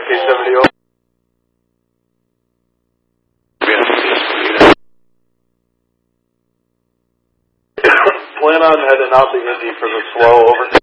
K70. Plan on heading out the Indy for the slow over.